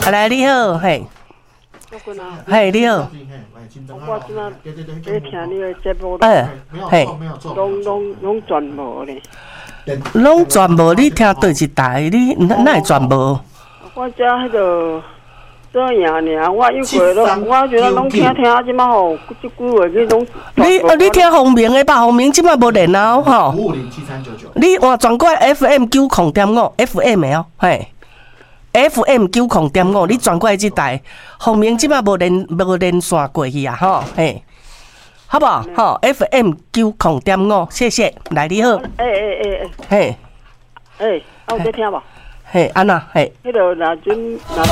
来，你好，嘿，嘿，你好。 我今仔在听你的节目， 嘿， 拢全无咧。 拢全无，你听对一台，你哪会全无？ 我遮迄个这样尔，我有过拢，我觉得拢听，即摆吼，即几月去拢。 你听洪明的吧，洪明即摆无练哦，吼。 5507399。 你换转过来 FM 90.5 FM 的哦，嘿。FM 90.5，你转过来这台，后面即摆无连线过去啊，吼，嘿，好不好？吼 ，FM 90.5，谢谢，来你好。嘿， 我在听无？ 嘿，安那，嘿。 迄个若准。